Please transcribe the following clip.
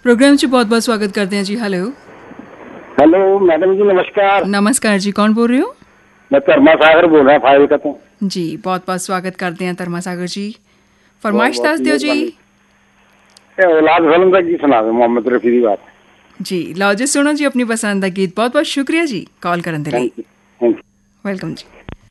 Programme 'ਚ ਬਹੁਤ-ਬਹੁਤ ਸਵਾਗਤ ਕਰਦੇ ਹਾਂ ਜੀ। हेलो मैडम जी, नमस्कार। नमस्कार जी, कौन बोल रहे हो? मैं धर्मा सागर बोल रहा फाजिलका तो जी, बहुत-बहुत स्वागत करते हैं धर्मा सागर जी। फरमाइश दस दियो जी। औलाद फिल्म का गीत सुना दो, मोहम्मद रफी की बात जी। लो जी, सुनो जी अपनी पसंद का गीत। बहुत-बहुत शुक्रिया जी कॉल करने के लिए। Thank you. Welcome ji.